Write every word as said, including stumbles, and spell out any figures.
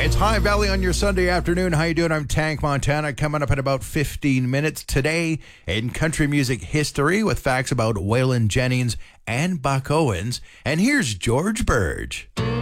It's High Valley on your Sunday afternoon. How you doing? I'm Tank Montana. Coming up in about fifteen minutes today in country music history with facts about Waylon Jennings and Buck Owens. And here's George Burge.